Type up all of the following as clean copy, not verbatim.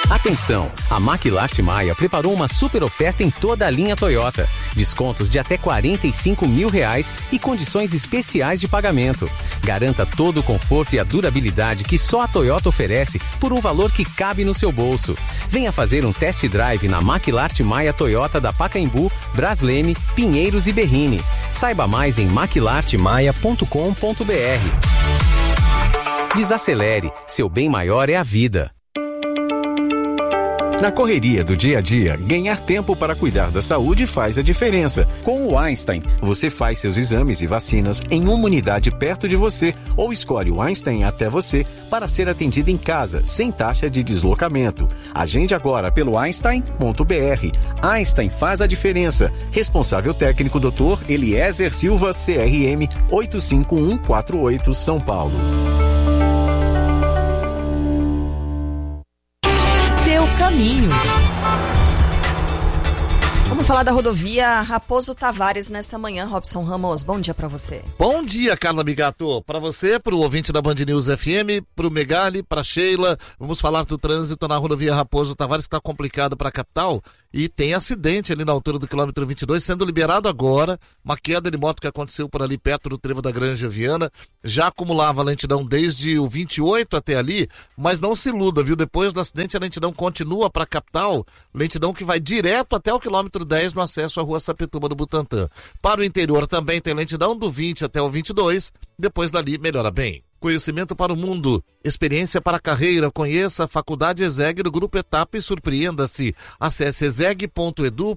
Atenção, a Maquilarte Maia preparou uma super oferta em toda a linha Toyota. Descontos de até R$45 mil e condições especiais de pagamento. Garanta todo o conforto e a durabilidade que só a Toyota oferece por um valor que cabe no seu bolso. Venha fazer um test drive na Maquilarte Maia Toyota da Pacaembu, Brasleme, Pinheiros e Berrini. Saiba mais em maquilartemaia.com.br. Desacelere, seu bem maior é a vida. Na correria do dia a dia, ganhar tempo para cuidar da saúde faz a diferença. Com o Einstein, você faz seus exames e vacinas em uma unidade perto de você ou escolhe o Einstein até você para ser atendido em casa, sem taxa de deslocamento. Agende agora pelo Einstein.br. Einstein faz a diferença. Responsável técnico Dr. Eliezer Silva, CRM 85148, São Paulo. Caminho. Vamos falar da rodovia Raposo Tavares nessa manhã. Robson Ramos, bom dia pra você. Bom dia, Carla Migato. Pra você, pro ouvinte da Band News FM, pro Megali, pra Sheila. Vamos falar do trânsito na rodovia Raposo Tavares, que tá complicado pra capital. E tem acidente ali na altura do quilômetro 22, sendo liberado agora. Uma queda de moto que aconteceu por ali perto do trevo da Granja Viana. Já acumulava lentidão desde o 28 até ali, mas não se iluda, viu? Depois do acidente a lentidão continua para a capital, lentidão que vai direto até o quilômetro 10 no acesso à rua Sapituba do Butantã. Para o interior também tem lentidão do 20 até o 22, depois dali melhora bem. Conhecimento para o mundo, experiência para a carreira. Conheça a Faculdade ESEG do Grupo Etapa e surpreenda-se. Acesse exeg.edu.br.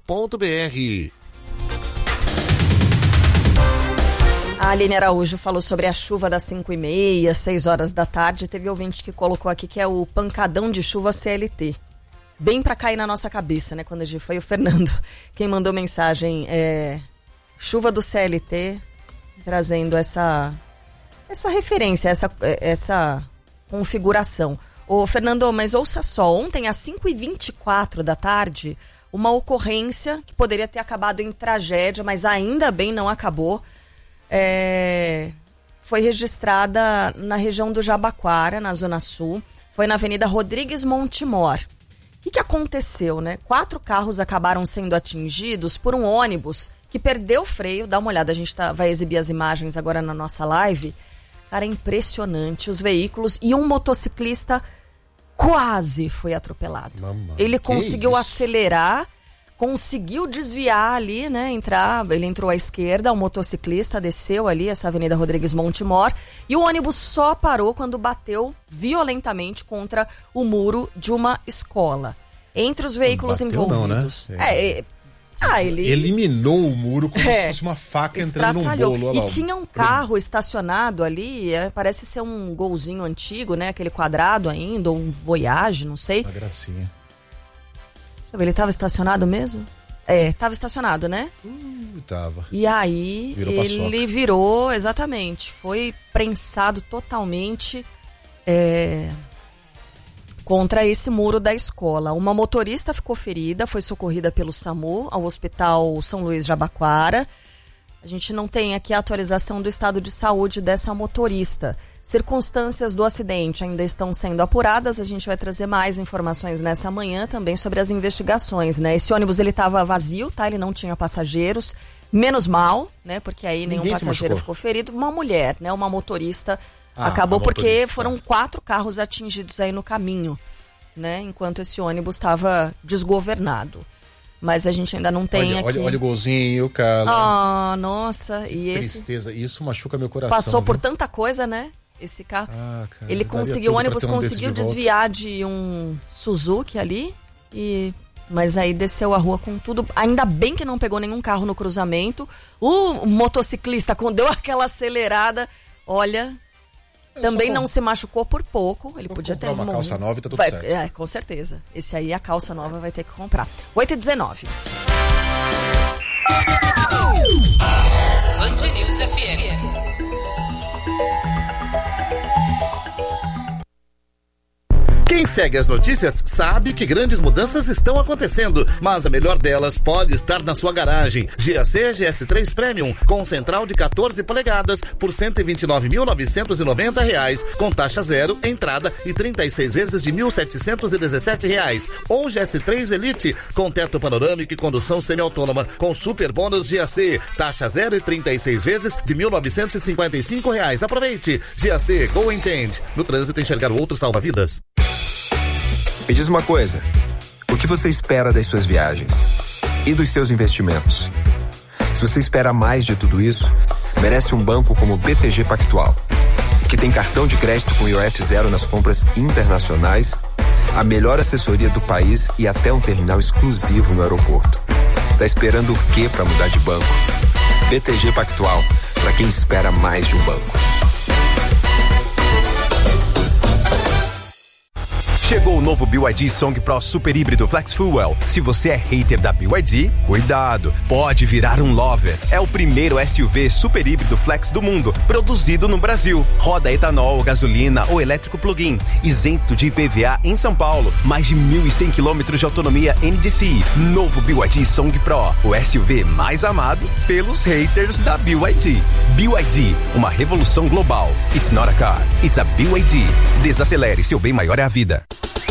A Aline Araújo falou sobre a chuva das 5h30, 6 horas da tarde. Teve ouvinte que colocou aqui que é o pancadão de chuva CLT. Bem pra cair na nossa cabeça, né? Quando a gente foi o Fernando. Quem mandou mensagem chuva do CLT, trazendo essa referência, essa configuração. Ô, Fernando, mas ouça só, ontem às 5h24 da tarde, uma ocorrência que poderia ter acabado em tragédia, mas ainda bem não acabou, foi registrada na região do Jabaquara, na Zona Sul, foi na Avenida Rodrigues Montemor. O que aconteceu, né? 4 carros acabaram sendo atingidos por um ônibus que perdeu o freio. Dá uma olhada, a gente vai exibir as imagens agora na nossa live. Cara, é impressionante os veículos e um motociclista quase foi atropelado. Ele conseguiu acelerar, conseguiu desviar ali, né? Ele entrou à esquerda, o motociclista desceu ali essa Avenida Rodrigues Montemor e o ônibus só parou quando bateu violentamente contra o muro de uma escola. Entre os veículos envolvidos. Não, né? Ele eliminou o muro como se fosse uma faca entrando num bolo. E tinha um carro estacionado ali, parece ser um golzinho antigo, né? Aquele quadrado ainda, ou um Voyage, não sei. Uma gracinha. Ele estava estacionado mesmo? Estava estacionado, né? Tava. E aí ele virou, exatamente, foi prensado totalmente contra esse muro da escola. Uma motorista ficou ferida, foi socorrida pelo SAMU ao Hospital São Luís Jabaquara. A gente não tem aqui a atualização do estado de saúde dessa motorista. Circunstâncias do acidente ainda estão sendo apuradas. A gente vai trazer mais informações nessa manhã também sobre as investigações, né? Esse ônibus ele estava vazio, tá? Ele não tinha passageiros. Menos mal, né? Porque aí nenhum passageiro ficou ferido. Uma mulher, né? Uma motorista acabou porque foram 4 carros atingidos aí no caminho, né? Enquanto esse ônibus estava desgovernado. Mas a gente ainda não tem aqui. Olha o golzinho, cara. Nossa. E tristeza. Isso machuca meu coração. Passou por tanta coisa, né? Esse carro. Cara, ele conseguiu, o ônibus conseguiu desviar de um Suzuki ali. Mas aí desceu a rua com tudo. Ainda bem que não pegou nenhum carro no cruzamento. O motociclista, quando deu aquela acelerada, olha... Também não se machucou por pouco. Ele podia ter uma calça nova e tá tudo certo. Com certeza. Esse aí, a calça nova, vai ter que comprar. 8h19. Band News FM. Quem segue as notícias sabe que grandes mudanças estão acontecendo, mas a melhor delas pode estar na sua garagem. GAC GS3 Premium, com central de 14 polegadas por R$ 129.990, com taxa zero, entrada e 36 vezes de R$ 1.717. Ou GS3 Elite, com teto panorâmico e condução semi-autônoma, com super bônus GAC, taxa zero e 36 vezes de R$ 1.955. Aproveite! GAC Go and Change. No trânsito, enxergar o outro salva vidas. Me diz uma coisa, o que você espera das suas viagens? E dos seus investimentos? Se você espera mais de tudo isso, merece um banco como o BTG Pactual, que tem cartão de crédito com IOF zero nas compras internacionais, a melhor assessoria do país e até um terminal exclusivo no aeroporto. Tá esperando o quê para mudar de banco? BTG Pactual, para quem espera mais de um banco. Chegou o novo BYD Song Pro Super Híbrido Flex Fuel. Se você é hater da BYD, cuidado, pode virar um lover. É o primeiro SUV super híbrido flex do mundo, produzido no Brasil. Roda etanol, gasolina ou elétrico plug-in, isento de IPVA em São Paulo. Mais de 1.100 km de autonomia NDCi. Novo BYD Song Pro, o SUV mais amado pelos haters da BYD. BYD, uma revolução global. It's not a car, it's a BYD. Desacelere, seu bem maior é a vida.